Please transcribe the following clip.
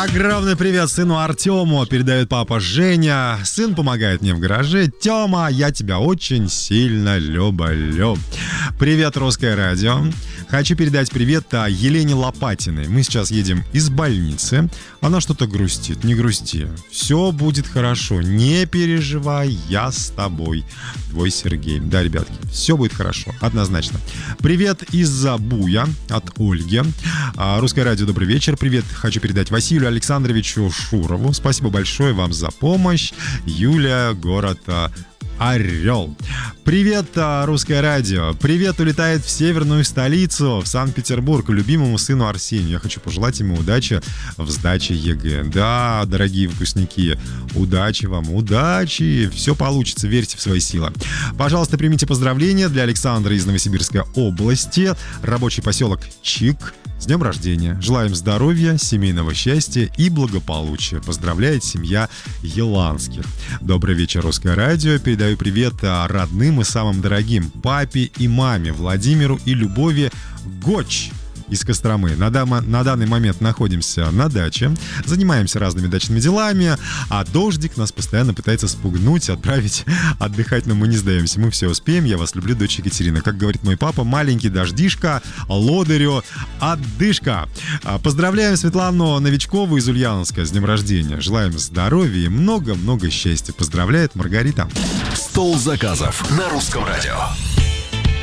Огромный привет сыну Артему, передает папа Женя. Сын помогает мне в гараже. Тёма, я тебя очень сильно люблю. Привет, Русское радио. Хочу передать привет Елене Лопатиной. Мы сейчас едем из больницы. Она что-то грустит. Не грусти. Все будет хорошо. Не переживай, я с тобой. Твой Сергей. Да, ребятки, все будет хорошо. Однозначно. Привет из-за Буя от Ольги. Русское радио, добрый вечер. Привет хочу передать Василию Александровичу Шурову. Спасибо большое вам за помощь. Юля, город Орел. Привет, Русское радио. Привет улетает в северную столицу, в Санкт-Петербург, любимому сыну Арсению. Я хочу пожелать ему удачи в сдаче ЕГЭ. Да, дорогие выпускники, удачи вам, удачи. Все получится, верьте в свои силы. Пожалуйста, примите поздравления для Александра из Новосибирской области. Рабочий поселок Чик. С днем рождения. Желаем здоровья, семейного счастья и благополучия. Поздравляет семья Еланских. Добрый вечер, Русское радио. Передаю привет родным и самым дорогим папе и маме Владимиру и Любови Гоч из Костромы. На данный момент находимся на даче, занимаемся разными дачными делами, а дождик нас постоянно пытается спугнуть, отправить отдыхать, но мы не сдаемся. Мы все успеем. Я вас люблю, дочь Екатерина. Как говорит мой папа, маленький дождишка, лодырю, отдышка. Поздравляем Светлану Новичкову из Ульяновска с днем рождения. Желаем здоровья и много-много счастья. Поздравляет Маргарита. Стол заказов на Русском радио.